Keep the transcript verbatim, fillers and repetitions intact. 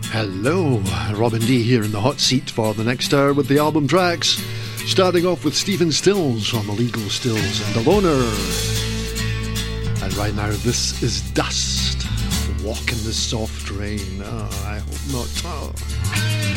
Hello, Robin D here in the hot seat for the next hour with the album tracks. Starting off with Stephen Stills from Illegal Stills and The Loner. And right now this is Dust, Walk in the Soft Rain. Oh, I hope not. Oh.